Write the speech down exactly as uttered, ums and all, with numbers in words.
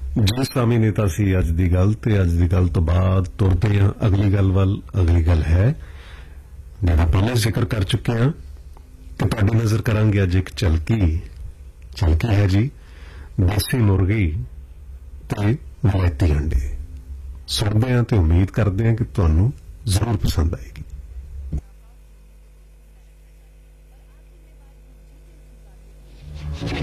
ਜੀ ਸਾਮੀ ਨੇਤਾ ਸੀ ਅੱਜ ਦੀ ਗੱਲ ਤੇ ਅੱਜ ਦੀ ਗੱਲ ਤੋਂ ਬਾਅਦ ਤੁਰਦੇ ਹਾਂ ਅਗਲੀ ਗੱਲ ਵੱਲ। ਅਗਲੀ ਗੱਲ ਹੈ ਜਿਹੜਾ ਪਹਿਲੇ ਜ਼ਿਕਰ ਕਰ ਚੁੱਕੇ ਹਾਂ ਤੇ ਤੁਹਾਡੀ ਨਜ਼ਰ ਕਰਾਂਗੇ ਅੱਜ ਇੱਕ ਝਲਕੀ ਝਲਕੀ ਹੈ ਜੀ ਦੇਸੀ ਮੁਰਗੀ ਤੇ ਵਿਲਾਇਤੀ ਅੰਡੇ। ਸੁਣਦੇ ਹਾਂ ਤੇ ਉਮੀਦ ਕਰਦੇ ਹਾਂ ਕਿ ਤੁਹਾਨੂੰ ਜ਼ਰੂਰ ਪਸੰਦ ਆਏਗੀ।